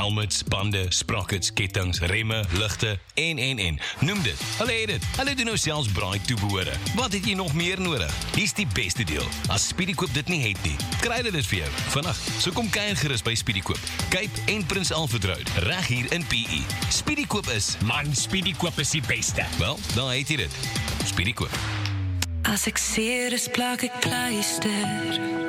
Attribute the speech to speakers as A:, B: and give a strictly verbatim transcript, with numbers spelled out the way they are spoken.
A: helmets, bande, sprockets, kettinge, remme, ligte en en en. Noem dit. Hulle het dit. Hulle doen nou selfs braai toebehore. Wat het jy nog meer nodig? Dis die beste deel. As Speedykoop dit nie het nie, kry hulle dit vir jou vandag. So kom kuier gerus by Speedykoop. Cape en Prins Alfred Road, reg hier in P E. Speedykoop is
B: Man, Speedykoop is die beste.
A: wel, dan het jy dit. Speedykoop.
C: As ek seer is, plak ek pleister.